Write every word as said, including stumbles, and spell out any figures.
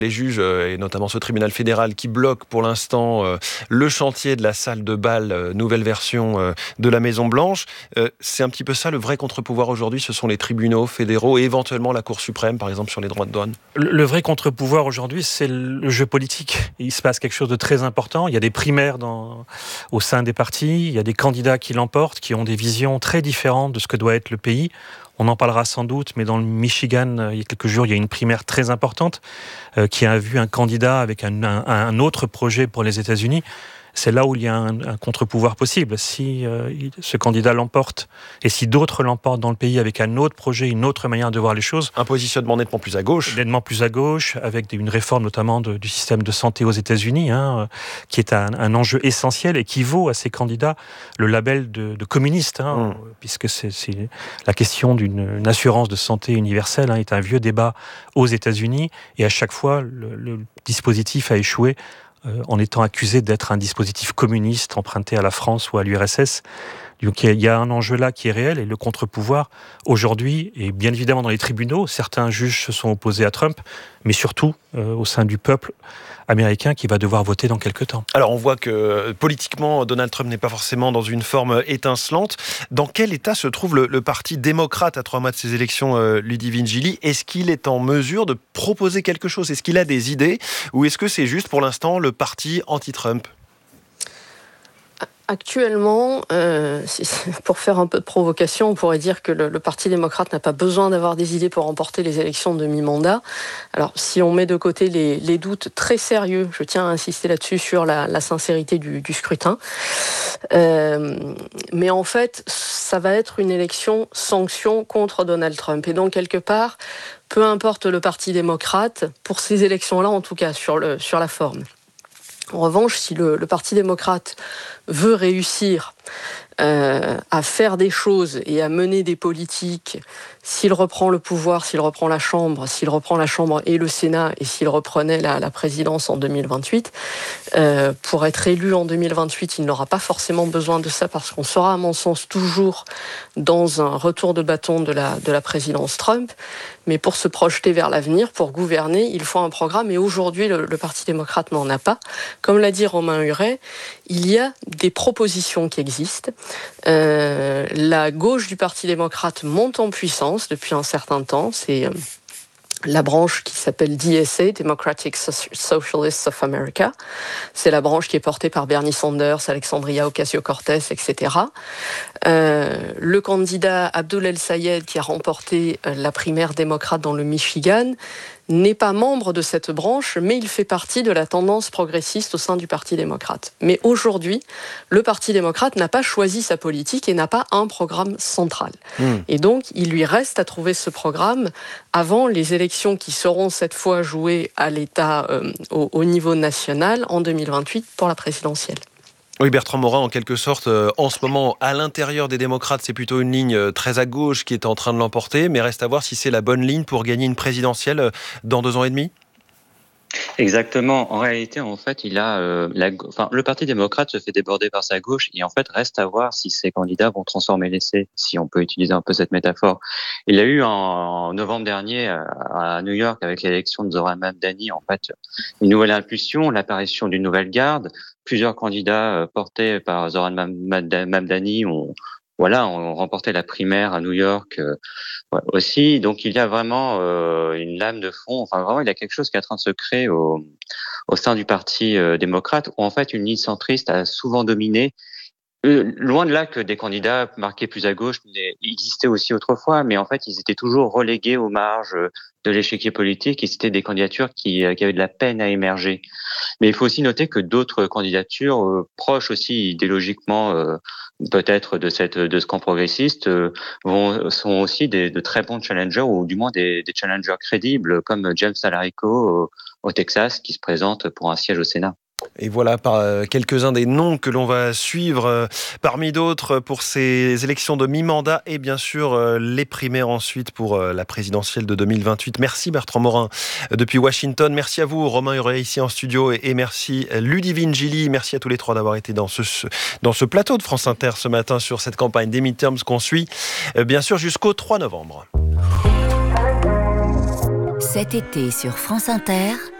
Les juges, et notamment ce tribunal fédéral qui bloque pour l'instant le chantier de la salle de bal, nouvelle version de la Maison-Blanche. C'est un petit peu ça le vrai contre-pouvoir aujourd'hui, ce sont les tribunaux fédéraux et éventuellement la Cour suprême, par exemple, sur les droits de douane. Le, le vrai contre-pouvoir aujourd'hui, c'est le jeu politique. Il se passe quelque chose de très important. Il y a des primaires dans, au sein des partis, il y a des candidats qui l'emportent, qui ont des visions très différentes de ce que doit être le pays. On en parlera sans doute, mais dans le Michigan, il y a quelques jours, il y a une primaire très importante euh, qui a vu un candidat avec un, un, un autre projet pour les États-Unis. C'est là où il y a un, un contre-pouvoir possible. Si euh, ce candidat l'emporte et si d'autres l'emportent dans le pays avec un autre projet, une autre manière de voir les choses. Un positionnement nettement plus à gauche. Nettement plus à gauche, avec une réforme notamment de, du système de santé aux États-Unis, hein, qui est un, un enjeu essentiel et qui vaut à ces candidats le label de, de communiste, hein, mmh. puisque c'est, c'est la question d'une assurance de santé universelle hein, est un vieux débat aux États-Unis et à chaque fois le, le dispositif a échoué. Euh, en étant accusé d'être un dispositif communiste emprunté à la France ou à l'U R S S. Donc il y a un enjeu là qui est réel et le contre-pouvoir aujourd'hui, et bien évidemment dans les tribunaux, certains juges se sont opposés à Trump, mais surtout euh, au sein du peuple américain qui va devoir voter dans quelques temps. Alors on voit que politiquement, Donald Trump n'est pas forcément dans une forme étincelante. Dans quel état se trouve le, le parti démocrate à trois mois de ces élections, euh, Ludivine Gili ? Est-ce qu'il est en mesure de proposer quelque chose ? Est-ce qu'il a des idées ? Ou est-ce que c'est juste pour l'instant le parti anti-Trump ? Actuellement, euh, pour faire un peu de provocation, on pourrait dire que le, le Parti démocrate n'a pas besoin d'avoir des idées pour remporter les élections de mi-mandat. Alors, si on met de côté les, les doutes très sérieux, je tiens à insister là-dessus sur la, la sincérité du, du scrutin. Euh, mais en fait, ça va être une élection sanction contre Donald Trump. Et donc, quelque part, peu importe le Parti démocrate, pour ces élections-là, en tout cas, sur, le, sur la forme. En revanche, si le, le Parti démocrate veut réussir euh, à faire des choses et à mener des politiques, s'il reprend le pouvoir, s'il reprend la Chambre, s'il reprend la Chambre et le Sénat, et s'il reprenait la, la présidence en deux mille vingt-huit, euh, pour être élu en deux mille vingt-huit, il n'aura pas forcément besoin de ça parce qu'on sera, à mon sens, toujours dans un retour de bâton de la, de la présidence Trump. Mais pour se projeter vers l'avenir, pour gouverner, il faut un programme. Et aujourd'hui, le, le Parti démocrate n'en a pas. Comme l'a dit Romain Huret, il y a des propositions qui existent. Euh, la gauche du Parti démocrate monte en puissance depuis un certain temps. C'est euh, la branche qui s'appelle D S A, Democratic Socialists of America. C'est la branche qui est portée par Bernie Sanders, Alexandria Ocasio-Cortez, et cetera. Euh, le candidat Abdul El-Sayed, qui a remporté la primaire démocrate dans le Michigan, n'est pas membre de cette branche, mais il fait partie de la tendance progressiste au sein du Parti démocrate. Mais aujourd'hui, le Parti démocrate n'a pas choisi sa politique et n'a pas un programme central. Mmh. Et donc, il lui reste à trouver ce programme avant les élections qui seront cette fois jouées à l'État euh, au, au niveau national en deux mille vingt-huit pour la présidentielle. Oui, Bertrand Morin, en quelque sorte, euh, en ce moment, à l'intérieur des démocrates, c'est plutôt une ligne euh, très à gauche qui est en train de l'emporter, mais reste à voir si c'est la bonne ligne pour gagner une présidentielle euh, dans deux ans et demi. Exactement. En réalité, en fait, il a, euh, la, enfin, le Parti démocrate se fait déborder par sa gauche et en fait, reste à voir si ces candidats vont transformer l'essai, si on peut utiliser un peu cette métaphore. Il y a eu en, en novembre dernier à, à New York, avec l'élection de Zohran Mamdani, en fait, une nouvelle impulsion, l'apparition d'une nouvelle garde. Plusieurs candidats portés par Zohran Mamdani ont, voilà, ont remporté la primaire à New York euh, aussi. Donc, il y a vraiment euh, une lame de fond. Enfin, vraiment, il y a quelque chose qui est en train de se créer au, au sein du Parti euh, démocrate, où en fait, une ligne centriste a souvent dominé. Euh, loin de là que des candidats marqués plus à gauche existaient aussi autrefois, mais en fait, ils étaient toujours relégués aux marges de l'échiquier politique et c'était des candidatures qui, qui avaient de la peine à émerger. Mais il faut aussi noter que d'autres candidatures euh, proches aussi idéologiquement euh, peut-être de cette de ce camp progressiste euh, vont sont aussi des, de très bons challengers ou du moins des, des challengers crédibles comme James Talarico au, au Texas qui se présente pour un siège au Sénat. Et voilà par quelques-uns des noms que l'on va suivre parmi d'autres pour ces élections de mi-mandat et bien sûr les primaires ensuite pour la présidentielle de deux mille vingt-huit. Merci Bertrand Morin depuis Washington. Merci à vous Romain Huret ici en studio et merci Ludivine Gili. Merci à tous les trois d'avoir été dans ce, dans ce plateau de France Inter ce matin sur cette campagne des midterms qu'on suit bien sûr jusqu'au trois novembre. Cet été sur France Inter,